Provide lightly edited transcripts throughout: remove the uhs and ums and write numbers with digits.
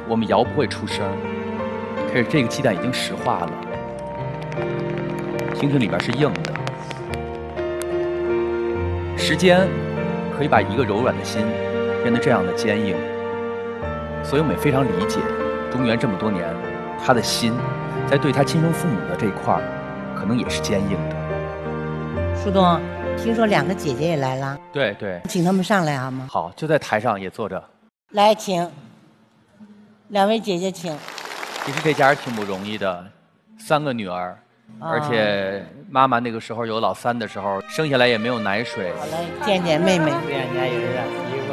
我们摇不会出声，可是这个鸡蛋已经石化了，听听里边是硬的。时间可以把一个柔软的心变得这样的坚硬，所以我们也非常理解中原这么多年，他的心在对他亲生父母的这一块儿，可能也是坚硬的。 树东，听说2个姐姐也来了， 对对， 请他们上来好吗？ 好，就在台上也坐着。 来，请2位姐姐请。 其实这家挺不容易的，3个女儿，而且妈妈那个时候有老3的时候，生下来也没有奶水。 好嘞，见见妹妹。 这2家人啊，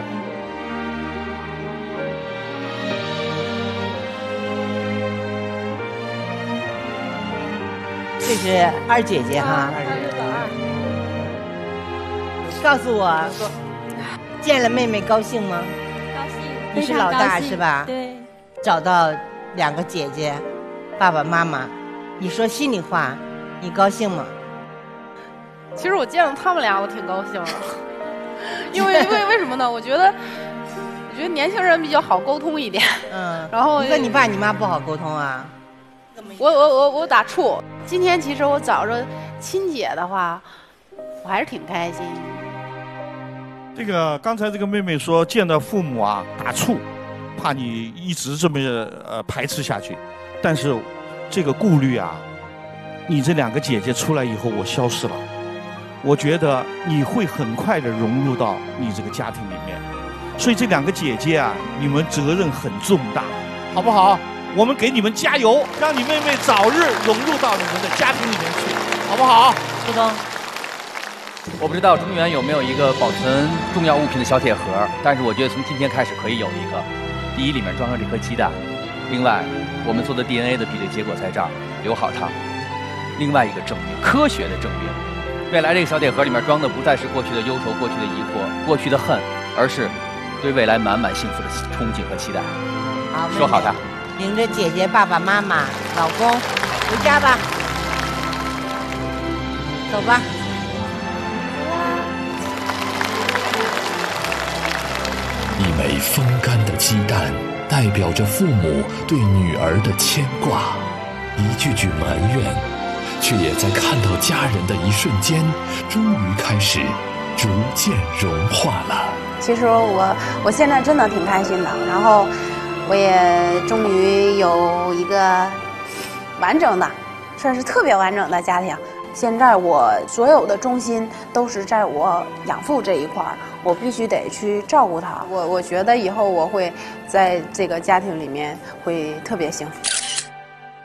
这是二姐姐哈。告诉我，见了妹妹高兴吗？ 高兴。 你是老大是吧？ 对。 找到2个姐姐，爸爸妈妈，你说心里话，你高兴吗？ 其实我见到他们俩，我挺高兴的，因为为什么呢？我觉得年轻人比较好沟通一点。然后你跟你爸你妈不好沟通啊？ 我打怵。今天其实我找着亲姐的话，我还是挺开心。 这个刚才这个妹妹说见到父母啊打怵，怕你一直这么排斥下去，但是这个顾虑啊，你这2个姐姐出来以后我消失了，我觉得你会很快的融入到你这个家庭里面，所以这2个姐姐啊，你们责任很重大，好不好？我们给你们加油，让你妹妹早日融入到你们的家庭里面去，好不好？ 树东， 我不知道中原有没有一个保存重要物品的小铁盒，但是我觉得从今天开始可以有一个。第一，里面装上这颗鸡蛋；另外，我们做的 DNA 的比对结果在这儿，留好它。另外一个证明，科学的证明，未来这个小铁盒里面装的不再是过去的忧愁、过去的疑惑、过去的恨，而是对未来满满幸福的憧憬和期待。 好， 说好它。 领着姐姐、爸爸妈妈、老公回家吧，走吧。 一枚风干的鸡蛋，代表着父母对女儿的牵挂，一句句埋怨，却也在看到家人的一瞬间，终于开始逐渐融化了。 其实我现在真的挺开心的，然后我也终于有一个完整的，算是特别完整的家庭。现在我所有的重心都是在我养父这一块儿，我必须得去照顾他。我觉得以后我会在这个家庭里面会特别幸福。